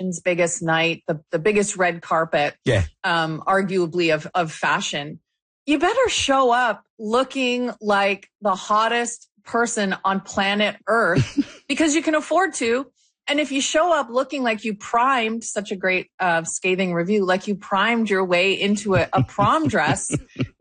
fashion's biggest night, the biggest red carpet, arguably of fashion, you better show up looking like the hottest person on planet Earth because you can afford to. And if you show up looking like you primed, such a great scathing review, like you primed your way into a prom dress,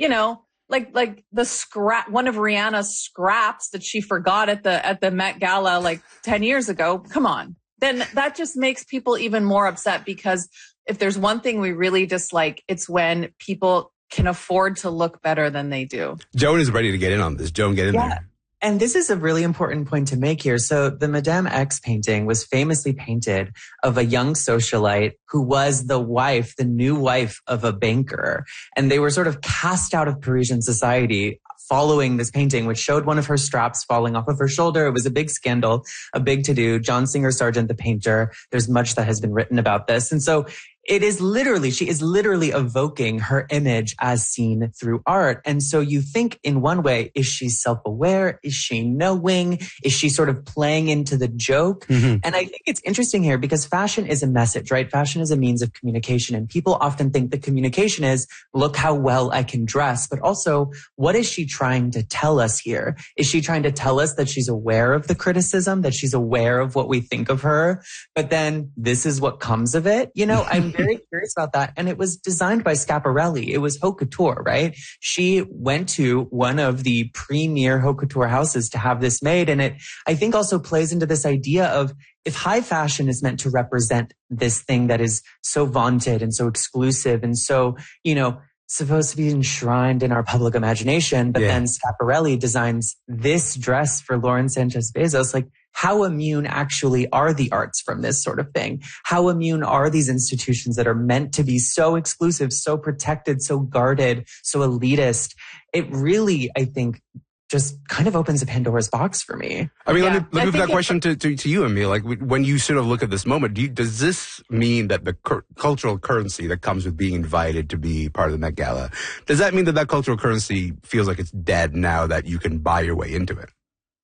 like the one of Rihanna's scraps that she forgot at the Met Gala like 10 years ago. Come on. Then that just makes people even more upset, because if there's one thing we really dislike, it's when people can afford to look better than they do. Joan is ready to get in on this. Joan, get in there. And this is a really important point to make here. So the Madame X painting was famously painted of a young socialite who was the new wife of a banker. And they were sort of cast out of Parisian society following this painting, which showed one of her straps falling off of her shoulder. It was a big scandal, a big to-do. John Singer Sargent, the painter, there's much that has been written about this. And so she is literally evoking her image as seen through art. And so you think in one way, is she self-aware? Is she knowing? Is she sort of playing into the joke? Mm-hmm. And I think it's interesting here because fashion is a message, right? Fashion is a means of communication. And people often think the communication is, look how well I can dress. But also, what is she trying to tell us here? Is she trying to tell us that she's aware of the criticism, that she's aware of what we think of her? But then this is what comes of it. I'm very curious about that. And it was designed by Schiaparelli. It was haute couture, right? She went to one of the premier haute couture houses to have this made. And it, I think, also plays into this idea of, if high fashion is meant to represent this thing that is so vaunted and so exclusive and so, supposed to be enshrined in our public imagination, but then Schiaparelli designs this dress for Lauren Sanchez Bezos, like, how immune actually are the arts from this sort of thing? How immune are these institutions that are meant to be so exclusive, so protected, so guarded, so elitist? It really, I think, just kind of opens a Pandora's box for me. I mean, let me put that question to you, Emile. Like, when you sort of look at this moment, does this mean that the cultural currency that comes with being invited to be part of the Met Gala, does that mean that cultural currency feels like it's dead now that you can buy your way into it?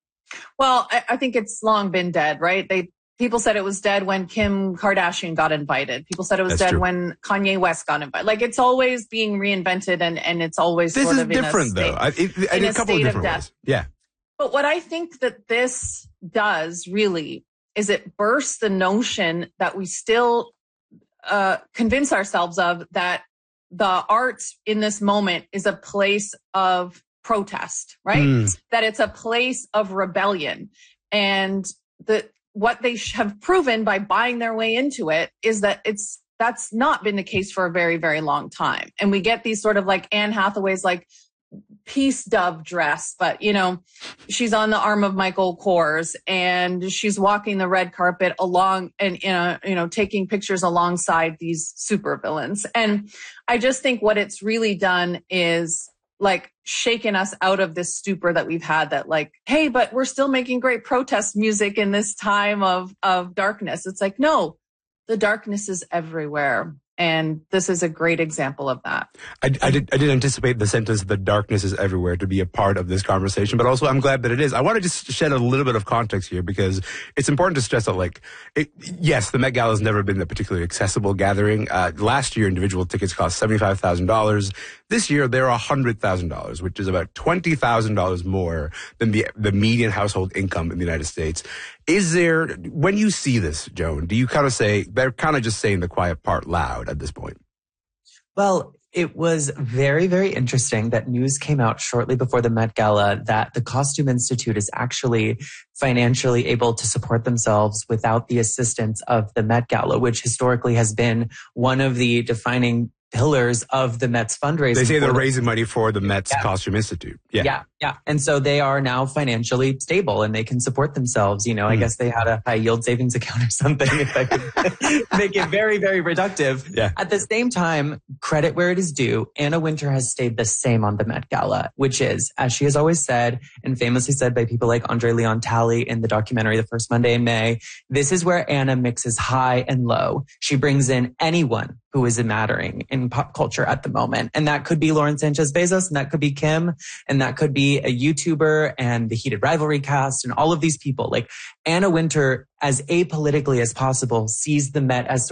Well, I think it's long been dead, right? People said it was dead when Kim Kardashian got invited. People said it was dead when Kanye West got invited. Like, it's always being reinvented, and it's always this sort is of different, in a state, though. In a couple of different ways. Yeah. But what I think that this does really is it bursts the notion that we still convince ourselves of, that the arts in this moment is a place of protest, right? That it's a place of rebellion. And what they have proven by buying their way into it is that that's not been the case for a very, very long time. And we get these sort of like Anne Hathaway's like peace dove dress, but she's on the arm of Michael Kors and she's walking the red carpet along and taking pictures alongside these supervillains. And I just think what it's really done is like shaken us out of this stupor that we've had, that like, hey, but we're still making great protest music in this time of darkness. It's like, no, the darkness is everywhere. And this is a great example of that. I did anticipate the sentence, the darkness is everywhere, to be a part of this conversation, but also I'm glad that it is. I want to just shed a little bit of context here, because it's important to stress that, yes, the Met Gala has never been a particularly accessible gathering. Last year, individual tickets cost $75,000. This year, they're $100,000, which is about $20,000 more than the median household income in the United States. Is there, when you see this, Joan, do you kind of say, they're kind of just saying the quiet part loud at this point? Well, it was very, very interesting that news came out shortly before the Met Gala that the Costume Institute is actually financially able to support themselves without the assistance of the Met Gala, which historically has been one of the defining pillars of the Met's fundraising. They say they're raising money for the Met's Costume Institute. Yeah. And so they are now financially stable and they can support themselves. I guess they had a high yield savings account or something, if I could make it very, very reductive. Yeah. At the same time, credit where it is due, Anna Wintour has stayed the same on the Met Gala, which is, as she has always said, and famously said by people like Andre Leon Talley in the documentary The First Monday in May, this is where Anna mixes high and low. She brings in anyone who is mattering in pop culture at the moment. And that could be Lauren Sanchez Bezos, and that could be Kim, and that could be a YouTuber and the Heated Rivalry cast and all of these people. Like, Anna Wintour, as apolitically as possible, sees the Met as